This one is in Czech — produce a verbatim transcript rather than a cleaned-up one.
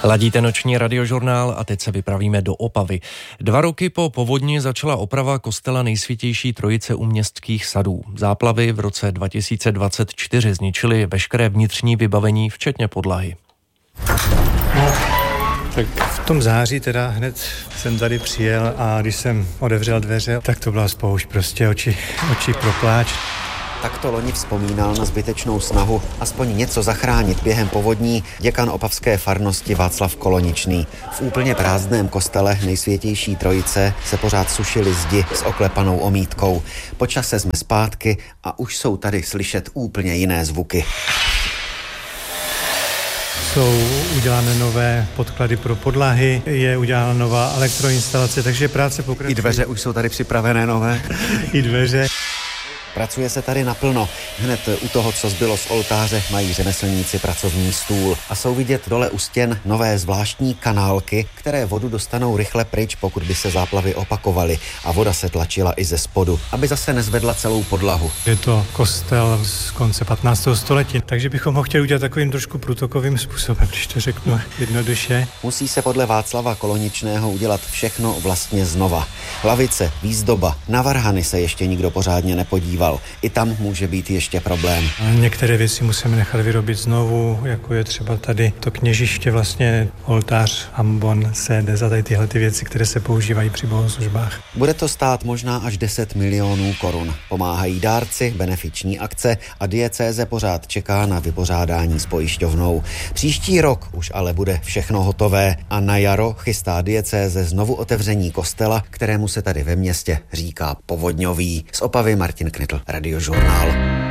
Ladíte noční radiožurnál a teď se vypravíme do Opavy. Dva roky po povodni začala oprava kostela Nejsvětější Trojice u Městských sadů. Záplavy v roce dva tisíce dvacet čtyři zničily veškeré vnitřní vybavení, včetně podlahy. Tak v tom září teda hned jsem tady přijel a když jsem otevřel dveře, tak to byla spoušť, prostě oči, oči pro pláč. Takto loni vzpomínal na zbytečnou snahu aspoň něco zachránit během povodní děkan opavské farnosti Václav Koloničný. V úplně prázdném kostele Nejsvětější Trojice se pořád sušily zdi s oklepanou omítkou. Po čase jsme zpátky a už jsou tady slyšet úplně jiné zvuky. Jsou udělány nové podklady pro podlahy, je udělána nová elektroinstalace, takže práce pokračuje. I dveře už jsou tady připravené nové. I dveře. Pracuje se tady naplno. Hned u toho, co zbylo z oltáře, mají řemeslníci pracovní stůl. A jsou vidět dole u stěn nové zvláštní kanálky, které vodu dostanou rychle pryč, pokud by se záplavy opakovaly. A voda se tlačila i ze spodu, aby zase nezvedla celou podlahu. Je to kostel z konce patnáctého století, takže bychom ho chtěli udělat takovým trošku průtokovým způsobem, když to řeknu jednoduše. Musí se podle Václava Koloničného udělat všechno vlastně znova. Lavice, výzdoba, na varhany se ještě nikdo pořádně nepodíval. I tam může být ještě problém. Některé věci musíme nechat vyrobit znovu, jako je třeba tady to kněžiště, vlastně oltář, ambon, sédes a tady tyhle ty věci, které se používají při bohoslužbách. Bude to stát možná až deset milionů korun. Pomáhají dárci, benefiční akce a diecéze pořád čeká na vypořádání s pojišťovnou. Příští rok už ale bude všechno hotové a na jaro chystá diecéze znovu otevření kostela, kterému se tady ve městě říká Povodňový. Z Opavy Martin Knitl, Radiožurnál.